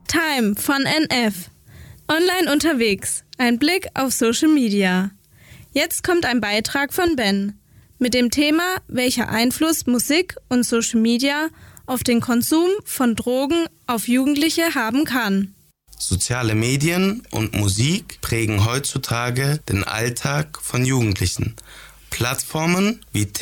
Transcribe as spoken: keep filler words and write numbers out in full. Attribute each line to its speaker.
Speaker 1: Time von N F. Online unterwegs. Ein Blick auf Social Media. Jetzt kommt ein Beitrag von Ben mit dem Thema, welcher Einfluss Musik und Social Media auf den Konsum von Drogen auf Jugendliche haben kann.
Speaker 2: Soziale Medien und Musik prägen heutzutage den Alltag von Jugendlichen. Plattformen wie